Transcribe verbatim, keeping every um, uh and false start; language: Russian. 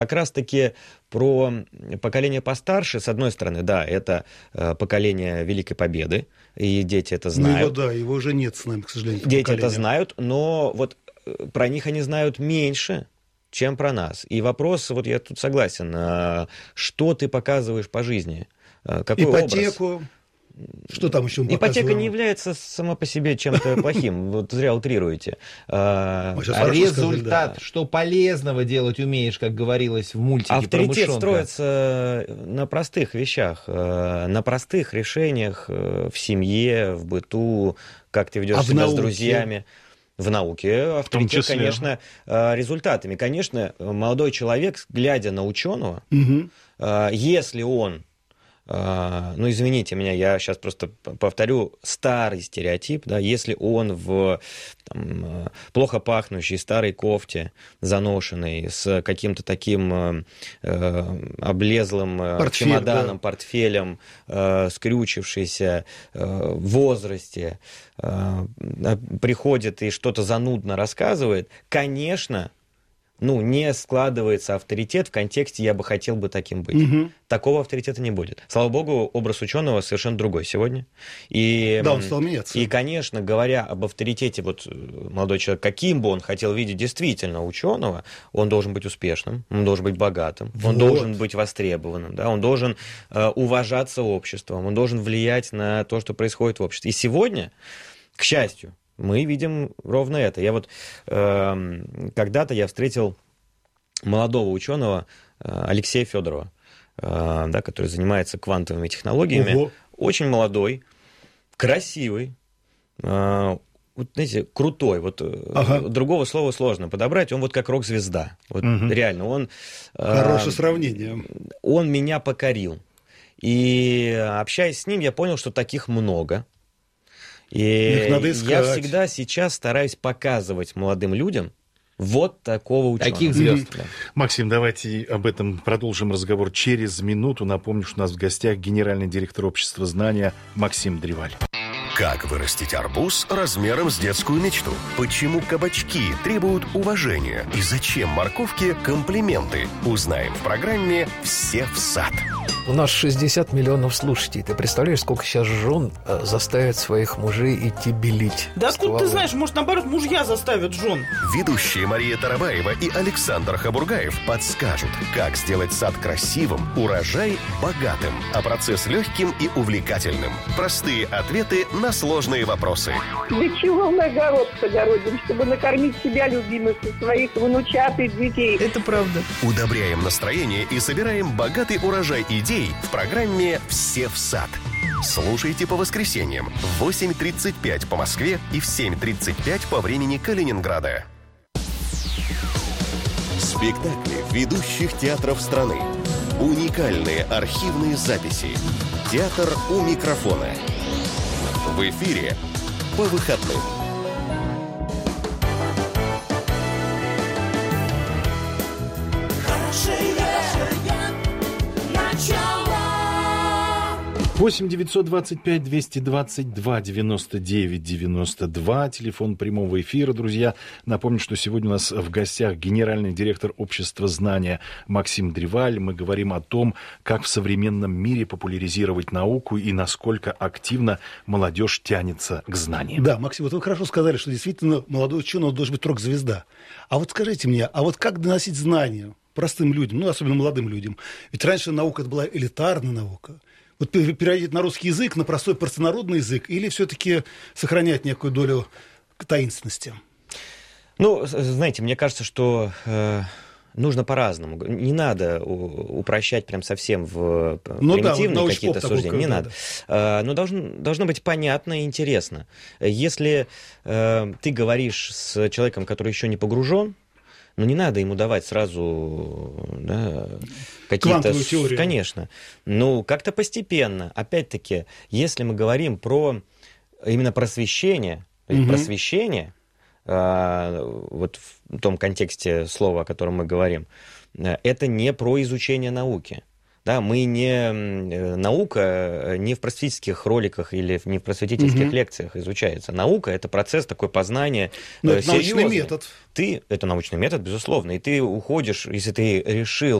Как раз-таки про поколение постарше, с одной стороны, да, это э, поколение Великой Победы, и дети это знают. Ну, его, да, его уже нет с нами, к сожалению. Дети поколения. это знают, но вот про них они знают меньше, чем про нас. И вопрос, вот я тут согласен, э, что ты показываешь по жизни? Э, какой Ипотеку. образ? Что там еще мы Ипотека показываем? не является сама по себе чем-то плохим. Вот зря утрируете. А результат, что полезного делать умеешь, как говорилось в мультике. Авторитет строится на простых вещах, на простых решениях в семье, в быту, как ты ведешь себя с друзьями. В науке авторитет, конечно, результатами. Конечно, молодой человек, глядя на ученого, если он, ну, извините меня, я сейчас просто повторю старый стереотип, да, если он в там, плохо пахнущей старой кофте, заношенной, с каким-то таким э, облезлым Портфель, чемоданом, да. портфелем, э, скрючившийся э, в возрасте, э, приходит и что-то занудно рассказывает, конечно, ну, не складывается авторитет в контексте «я бы хотел бы таким быть». Угу. Такого авторитета не будет. Слава богу, образ ученого совершенно другой сегодня. И, да, он стал меняться. И, конечно, говоря об авторитете, вот молодой человек, каким бы он хотел видеть действительно ученого, он должен быть успешным, он должен быть богатым, вот. он должен быть востребованным, да, он должен э, уважаться обществом, он должен влиять на то, что происходит в обществе. И сегодня, к счастью, мы видим ровно это. Я вот э, когда-то я встретил молодого ученого э, Алексея Федорова, э, да, который занимается квантовыми технологиями. Ого. Очень молодой, красивый, э, вот, знаете, крутой. Вот, ага. Другого слова сложно подобрать. Он вот как рок-звезда. Вот, угу. Реально, он... Хорошее э, сравнение. Он меня покорил. И общаясь с ним, я понял, что таких много. И я всегда сейчас стараюсь показывать молодым людям вот такого ученого. Таких звезд. Mm-hmm. Максим, давайте об этом продолжим разговор через минуту. Напомню, что у нас в гостях генеральный директор общества знания Максим Древаль. Как вырастить арбуз размером с детскую мечту? Почему кабачки требуют уважения? И зачем морковке комплименты? Узнаем в программе «Все в сад». У нас шестьдесят миллионов слушателей. Ты представляешь, сколько сейчас жен заставят своих мужей идти белить? Да откуда ты знаешь? Может, наоборот, мужья заставят жен? Ведущие Мария Тарабаева и Александр Хабургаев подскажут, как сделать сад красивым, урожай богатым, а процесс легким и увлекательным. Простые ответы на сложные вопросы. Для чего мы огород огородим? Чтобы накормить себя, любимых, и своих внучат и детей. Это правда. Удобряем настроение и собираем богатый урожай идей в программе «Все в сад». Слушайте по воскресеньям в восемь тридцать пять по Москве и в семь тридцать пять по времени Калининграда. Спектакли ведущих театров страны. Уникальные архивные записи. Театр у микрофона. В эфире по выходным. восемь девятьсот двадцать пять двести двадцать два девяносто девять девяносто два, телефон прямого эфира, друзья. Напомню, что сегодня у нас в гостях генеральный директор общества знания Максим Древаль. Мы говорим о том, как в современном мире популяризировать науку и насколько активно молодежь тянется к знаниям. Да, Максим, вот вы хорошо сказали, что действительно молодой ученый должен быть рок-звезда. А вот скажите мне, а вот как доносить знания простым людям, ну, особенно молодым людям? Ведь раньше наука это была элитарная наука. Вот перейти на русский язык, на простой простонародный язык, или все-таки сохранять некую долю таинственности? Ну, знаете, мне кажется, что э, нужно по-разному. Не надо упрощать прям совсем в ну, примитивные да, вот какие-то суждения. Не да, надо. Да. Э, но должно, должно быть понятно и интересно. Если э, ты говоришь с человеком, который еще не погружен, но не надо ему давать сразу да, какие-то... теорию. Конечно. Ну, как-то постепенно. Опять-таки, если мы говорим про именно просвещение, угу. просвещение, э, вот в том контексте слова, о котором мы говорим, э, это не про изучение науки. Да, мы не... Наука не в просветительских роликах или не в просветительских угу. лекциях изучается. Наука — это процесс такой познания. Но это научный метод. Ты, это научный метод, безусловно. И ты уходишь, если ты решил